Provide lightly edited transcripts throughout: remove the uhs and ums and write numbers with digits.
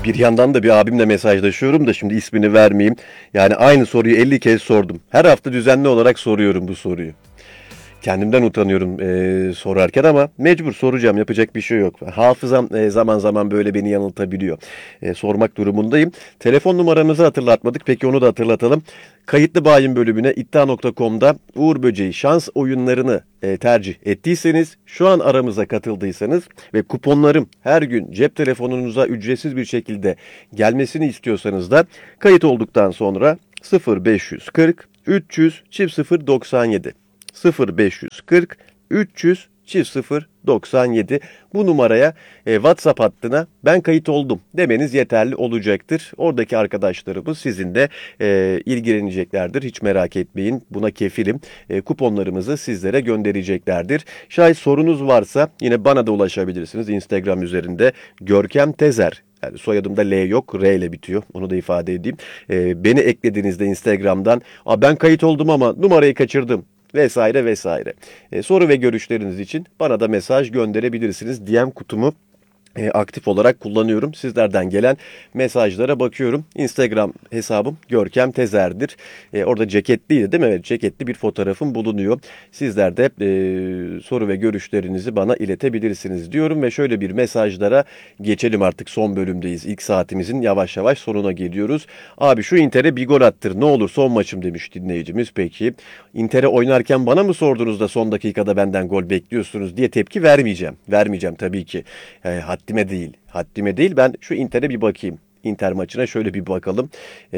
Bir yandan da bir abimle mesajlaşıyorum da şimdi ismini vermeyeyim. Yani aynı soruyu 50 kez sordum. Her hafta düzenli olarak soruyorum bu soruyu. Kendimden utanıyorum sorarken ama mecbur soracağım. Yapacak bir şey yok. Hafızam zaman zaman böyle beni yanıltabiliyor. Sormak durumundayım. Telefon numaramızı hatırlatmadık. Peki onu da hatırlatalım. Kayıtlı Bayin bölümüne iddia.com'da Uğur Böceği şans oyunlarını tercih ettiyseniz, şu an aramıza katıldıysanız ve kuponlarım her gün cep telefonunuza ücretsiz bir şekilde gelmesini istiyorsanız da kayıt olduktan sonra 0540 300 0097 0540 300 0097 bu numaraya WhatsApp hattına ben kayıt oldum demeniz yeterli olacaktır. Oradaki arkadaşlarımız sizinle ilgileneceklerdir. Hiç merak etmeyin, buna kefilim. Kuponlarımızı sizlere göndereceklerdir. Şayet sorunuz varsa yine bana da ulaşabilirsiniz. Instagram üzerinde Görkem Tezer. Yani soyadımda L yok, R ile bitiyor. Onu da ifade edeyim. Beni eklediğinizde Instagram'dan ben kayıt oldum ama numarayı kaçırdım vesaire vesaire. Soru ve görüşleriniz için bana da mesaj gönderebilirsiniz. DM kutumu aktif olarak kullanıyorum. Sizlerden gelen mesajlara bakıyorum. Instagram hesabım Görkem Tezer'dir. Orada ceketliydi değil mi? Evet, ceketli bir fotoğrafım bulunuyor. Sizler de soru ve görüşlerinizi bana iletebilirsiniz diyorum ve şöyle bir mesajlara geçelim, artık son bölümdeyiz. İlk saatimizin yavaş yavaş sonuna geliyoruz. Abi şu Inter'e bir gol attır ne olur son maçım demiş dinleyicimiz. Peki Inter'e oynarken bana mı sordunuz da son dakikada benden gol bekliyorsunuz diye tepki vermeyeceğim. Vermeyeceğim tabii ki. Haddime değil. Haddime değil. Ben şu Inter'e bir bakayım. Inter maçına şöyle bir bakalım.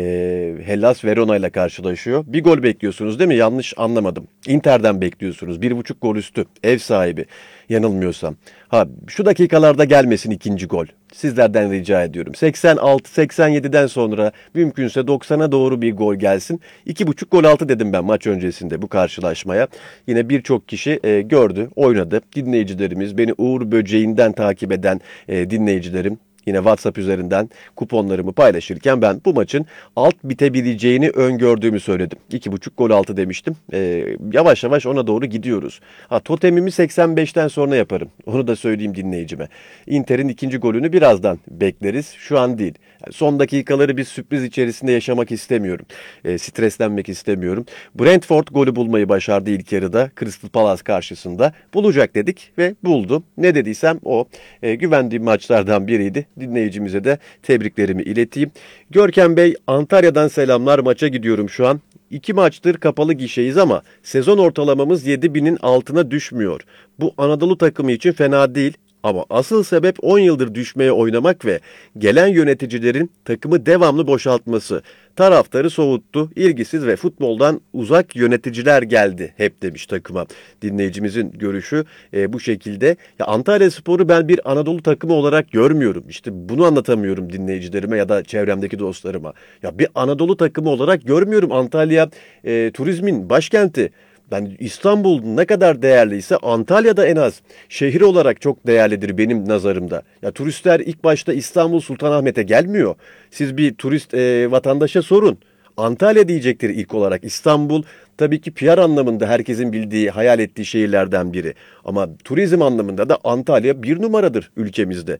Hellas Verona ile karşılaşıyor. Bir gol bekliyorsunuz değil mi? Yanlış anlamadım. Inter'den bekliyorsunuz. 1,5 gol üstü. Ev sahibi. Yanılmıyorsam. Şu dakikalarda gelmesin ikinci gol. Sizlerden rica ediyorum. 86-87'den sonra mümkünse 90'a doğru bir gol gelsin. 2,5 gol altı dedim ben maç öncesinde bu karşılaşmaya. Yine birçok kişi gördü, oynadı. Dinleyicilerimiz, beni Uğur Böceği'nden takip eden dinleyicilerim, yine WhatsApp üzerinden kuponlarımı paylaşırken ben bu maçın alt bitebileceğini öngördüğümü söyledim. 2,5 gol altı demiştim. Yavaş yavaş ona doğru gidiyoruz. Totemimi 85'ten sonra yaparım. Onu da söyleyeyim dinleyicime. Inter'in ikinci golünü birazdan bekleriz. Şu an değil. Yani son dakikaları bir sürpriz içerisinde yaşamak istemiyorum. Streslenmek istemiyorum. Brentford golü bulmayı başardı ilk yarıda. Crystal Palace karşısında. Bulacak dedik ve buldu. Ne dediysem o. Güvendiğim maçlardan biriydi. Dinleyicimize de tebriklerimi ileteyim. Görkem Bey, Antalya'dan selamlar. Maça gidiyorum şu an. 2 maçtır kapalı gişeyiz ama sezon ortalamamız 7.000'in altına düşmüyor. Bu Anadolu takımı için fena değil. Ama asıl sebep 10 yıldır düşmeye oynamak ve gelen yöneticilerin takımı devamlı boşaltması. Taraftarı soğuttu, ilgisiz ve futboldan uzak yöneticiler geldi hep demiş takıma. Dinleyicimizin görüşü bu şekilde. Antalyaspor'u ben bir Anadolu takımı olarak görmüyorum. İşte bunu anlatamıyorum dinleyicilerime ya da çevremdeki dostlarıma. Bir Anadolu takımı olarak görmüyorum. Antalya turizmin başkenti. Ben İstanbul ne kadar değerliyse Antalya da en az şehir olarak çok değerlidir benim nazarımda. Turistler ilk başta İstanbul Sultanahmet'e gelmiyor. Siz bir turist vatandaşa sorun. Antalya diyecektir ilk olarak. İstanbul tabii ki PR anlamında herkesin bildiği, hayal ettiği şehirlerden biri. Ama turizm anlamında da Antalya bir numaradır ülkemizde.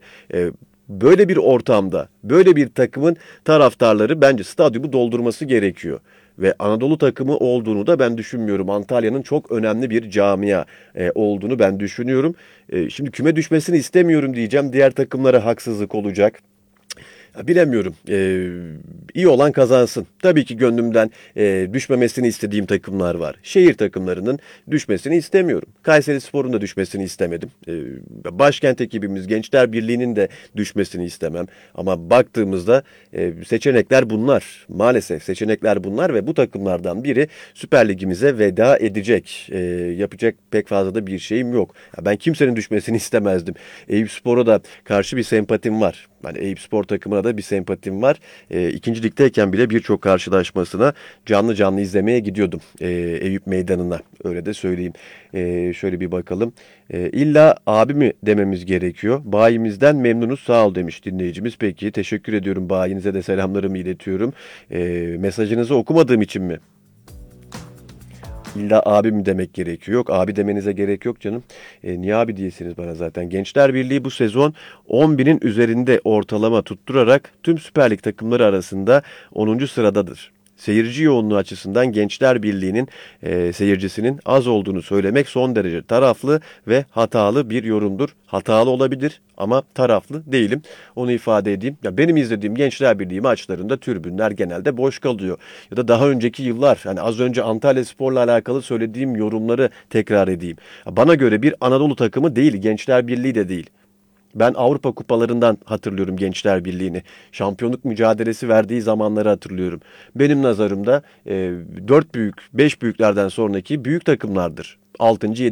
Böyle bir ortamda, böyle bir takımın taraftarları bence stadyumu doldurması gerekiyor. Ve Anadolu takımı olduğunu da ben düşünmüyorum. Antalya'nın çok önemli bir camia olduğunu ben düşünüyorum. Şimdi küme düşmesini istemiyorum diyeceğim. Diğer takımlara haksızlık olacak. Bilemiyorum. İyi olan kazansın. Tabii ki gönlümden düşmemesini istediğim takımlar var. Şehir takımlarının düşmesini istemiyorum. Kayserispor'un da düşmesini istemedim. Başkent ekibimiz Gençler Birliği'nin de düşmesini istemem. Ama baktığımızda seçenekler bunlar. Maalesef seçenekler bunlar ve bu takımlardan biri Süper Ligimize veda edecek. Yapacak pek fazla da bir şeyim yok. Ben kimsenin düşmesini istemezdim. Eyüpspor'a da karşı bir sempatim var. Yani Eyüpspor takımına da bir sempatim var. İkinci ligdeyken bile birçok karşılaşmasına canlı canlı izlemeye gidiyordum. Eyüp Meydanı'na, öyle de söyleyeyim. Şöyle bir bakalım. İlla abi mi dememiz gerekiyor? Bayimizden memnunuz, sağ ol demiş dinleyicimiz. Peki, teşekkür ediyorum. Bayinize de selamlarımı iletiyorum. Mesajınızı okumadığım için mi? İlla abi mi demek gerekiyor? Yok, abi demenize gerek yok canım. Niye abi diyesiniz bana zaten? Gençler Birliği bu sezon 11'in üzerinde ortalama tutturarak tüm Süper Lig takımları arasında 10. sıradadır. Seyirci yoğunluğu açısından Gençler Birliği'nin seyircisinin az olduğunu söylemek son derece taraflı ve hatalı bir yorumdur. Hatalı olabilir ama taraflı değilim. Onu ifade edeyim. Ya benim izlediğim Gençler Birliği maçlarında tribünler genelde boş kalıyor. Ya da daha önceki yıllar, hani az önce Antalyaspor'la alakalı söylediğim yorumları tekrar edeyim. Bana göre bir Anadolu takımı değil, Gençler Birliği de değil. Ben Avrupa kupalarından hatırlıyorum Gençler Birliği'ni. Şampiyonluk mücadelesi verdiği zamanları hatırlıyorum. Benim nazarımda 4 büyük, 5 büyüklerden sonraki büyük takımlardır. 6.